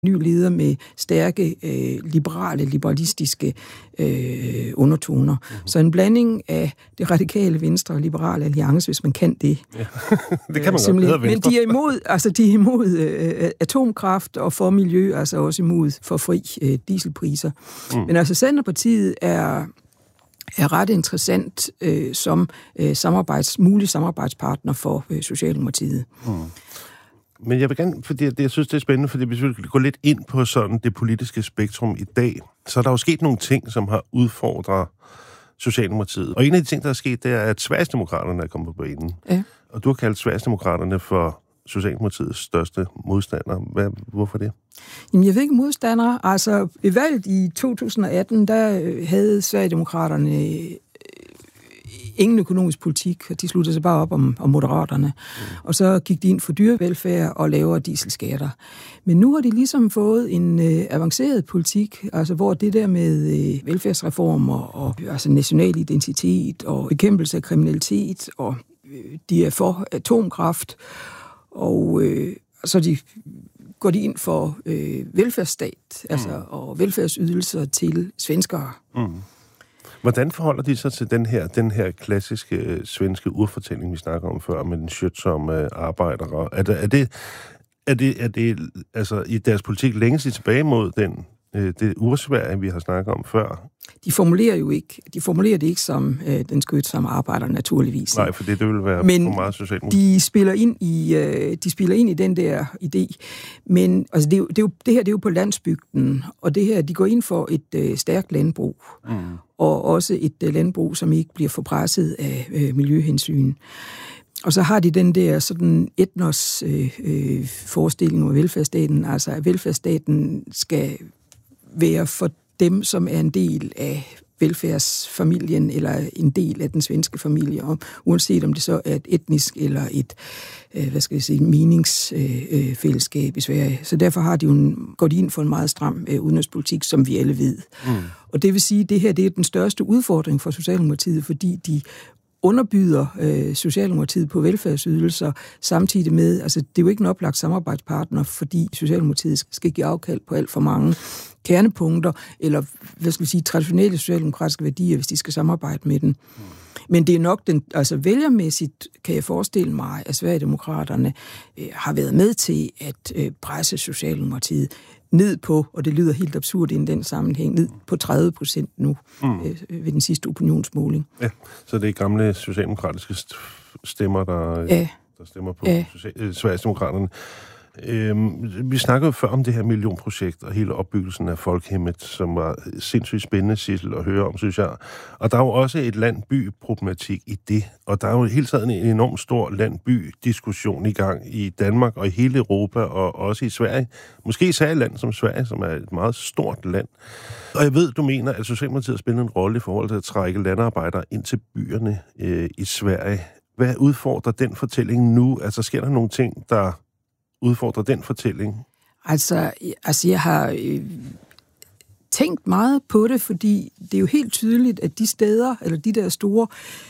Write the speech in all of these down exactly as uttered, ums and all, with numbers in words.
ny leder med stærke, øh, liberale, liberalistiske øh, undertoner. Mm-hmm. Så en blanding af det radikale venstre og liberale alliance, hvis man kan det. Ja. Det kan man godt, det men de er imod, altså de er imod øh, atomkraft og for miljø, altså også imod for fri øh, dieselpriser. Mm. Men altså Centerpartiet er er ret interessant øh, som øh, samarbejds, mulig samarbejdspartner for øh, Socialdemokratiet. Mm. Men jeg vil gerne, fordi det, jeg synes, det er spændende, fordi hvis vi går lidt ind på sådan det politiske spektrum i dag, så er der jo sket nogle ting, som har udfordret Socialdemokratiet. Og en af de ting, der er sket, det er, at Sverigedemokraterne er kommet på banen. Ja. Og du har kaldt Sverigedemokraterne for Socialdemokratiets største modstander. Hvad, hvorfor det? Jamen, jeg ved ikke modstandere. Altså, ved valget i to tusind og atten, der havde Sverigedemokraterne ingen økonomisk politik, og de sluttede sig bare op om, om Moderaterne. Mm. Og så gik de ind for dyrevelfærd og lavere dieselskatter. Men nu har de ligesom fået en øh, avanceret politik, altså hvor det der med øh, velfærdsreformer og altså national identitet og bekæmpelse af kriminalitet, og øh, de er for atomkraft, og øh, så de går de ind for øh, velfærdsstat, mm. altså og velfærdsydelser til svenskere. Mm. Hvordan forholder de sig til den her, den her klassiske øh, svenske urfortælling, vi snakker om før, med den skytsomme øh, arbejdere? Er det, er det, er det, er det altså, i deres politik længe sig tilbage mod den, øh, det ursværge, vi har snakket om før? De formulerer jo ikke, de formulerer det ikke som øh, den skytsomme arbejder, naturligvis. Nej, for det, det vil være men for meget socialt. de spiller ind i, øh, de spiller ind i den der idé. Men altså, det, er jo, det, er jo, det her det er jo på landsbygden, og det her, de går ind for et øh, stærkt landbrug. Mm. Og også et øh, landbrug, som ikke bliver forpresset af øh, miljøhensyn. Og så har de den der sådan etnos øh, øh, forestilling om velfærdsstaten, altså at velfærdsstaten skal være for dem, som er en del af velfærdsfamilien eller en del af den svenske familie, og uanset om det så er et etnisk eller et øh, hvad skal jeg sige, meningsfællesskab øh, i Sverige. Så derfor har de jo en, går de ind for en meget stram øh, udenrigspolitik, som vi alle ved. Mm. Og det vil sige, at det her det er den største udfordring for Socialdemokratiet, fordi de underbyder øh, Socialdemokratiet på velfærdsydelser, samtidig med, altså det er jo ikke en oplagt samarbejdspartner, fordi Socialdemokratiet skal give afkald på alt for mange kernepunkter, eller hvad skal vi sige, traditionelle socialdemokratiske værdier, hvis de skal samarbejde med den. Mm. Men det er nok den, altså vælgermæssigt kan jeg forestille mig, at Sverigedemokraterne øh, har været med til at øh, presse Socialdemokratiet ned på, og det lyder helt absurd i den sammenhæng, ned på tredive procent nu mm. øh, ved den sidste opinionsmåling. Ja, så det er gamle socialdemokratiske stemmer, der, ja. der stemmer på ja. Sverigedemokraterne. Øhm, vi snakkede jo før om det her millionprojekt og hele opbyggelsen af Folkhemmet, som var sindssygt spændende, Sissel, at høre om, synes jeg. Og der er jo også et land-by-problematik i det, og der er jo hele tiden en enormt stor land-by-diskussion i gang i Danmark og i hele Europa og også i Sverige. Måske især et land som Sverige, som er et meget stort land. Og jeg ved, du mener, at Socialdemokratiet spiller en rolle i forhold til at trække landarbejdere ind til byerne øh, i Sverige. Hvad udfordrer den fortælling nu? Altså sker der nogle ting, der udfordrer den fortælling? Altså, altså jeg har øh, tænkt meget på det, fordi det er jo helt tydeligt, at de steder, eller de der store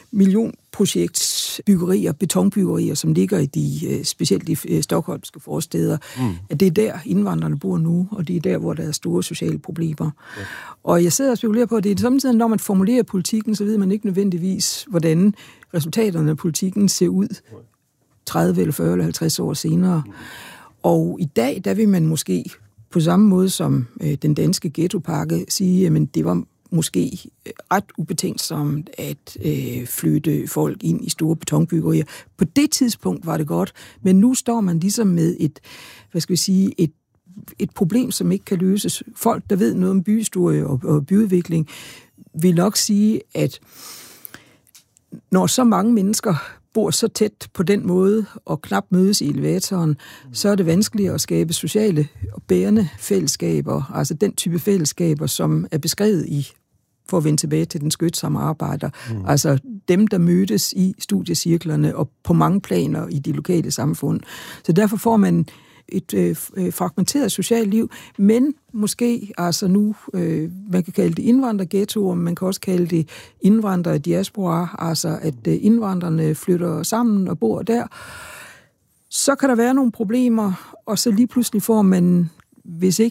millionprojektsbyggerier, betonbyggerier, som ligger i de, øh, specielt de øh, stockholmske forsteder, mm. at det er der indvandrerne bor nu, og det er der, hvor der er store sociale problemer. Ja. Og jeg sidder og spekulerer på, at det er samtidig, når man formulerer politikken, så ved man ikke nødvendigvis, hvordan resultaterne af politikken ser ud tredive eller fyrre eller halvtreds år senere. Mm. Og i dag, der vil man måske på samme måde som øh, den danske ghettopakke sige, at det var måske ret ubetænksomt at øh, flytte folk ind i store betonbyggerier. På det tidspunkt var det godt, men nu står man ligesom med et, hvad skal vi sige, et, et problem, som ikke kan løses. Folk, der ved noget om byhistorie og, og byudvikling, vil nok sige, at når så mange mennesker bor så tæt på den måde og knap mødes i elevatoren, så er det vanskeligt at skabe sociale og bærende fællesskaber, altså den type fællesskaber, som er beskrevet i, for at vende tilbage til den skytsomme arbejder, mm. altså dem, der mødtes i studiecirklerne og på mange planer i de lokale samfund. Så derfor får man et øh, fragmenteret socialt liv, men måske altså nu, øh, man kan kalde det indvandrerghettoer, man kan også kalde det indvandrerdiaspora, altså at øh, indvandrerne flytter sammen og bor der. Så kan der være nogle problemer, og så lige pludselig får man hvis